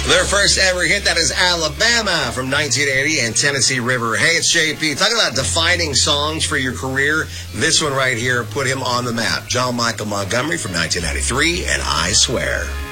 Their first ever hit, that is Alabama from 1980 and Tennessee River. Hey, it's JP. Talking about defining songs for your career. This one right here put him on the map. John Michael Montgomery from 1993 and I Swear.